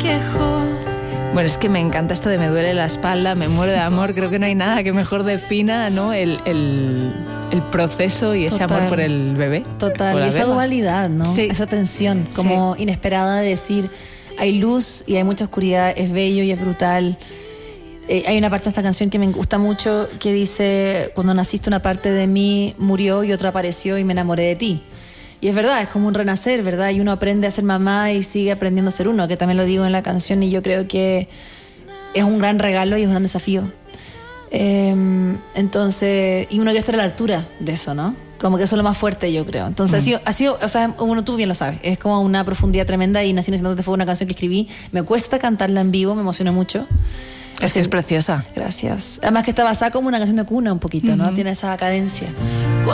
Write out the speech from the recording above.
Bueno, es que me encanta esto de me duele la espalda, me muero de amor. Creo que no hay nada que mejor defina, ¿no? el proceso y ese Total. amor por el bebé. Total, y esa beba. dualidad, ¿no? Sí. Esa tensión como inesperada de decir, hay luz y hay mucha oscuridad, es bello y es brutal. Hay una parte de esta canción que me gusta mucho que dice, cuando naciste una parte de mí murió y otra apareció y me enamoré de ti. Y es verdad, es como un renacer, ¿verdad? Y uno aprende a ser mamá y sigue aprendiendo a ser uno, que también lo digo en la canción, y yo creo que es un gran regalo y es un gran desafío. Entonces, y uno quiere estar a la altura de eso, ¿no? Como que eso es lo más fuerte, yo creo. Entonces ha sido, o sea, uno, tú bien lo sabes, es como una profundidad tremenda, y Nací Necesitándote fue una canción que escribí, me cuesta cantarla en vivo, me emociona mucho. Es que es preciosa. Gracias. Además que está basada como una canción de cuna un poquito, ¿no? Tiene esa cadencia.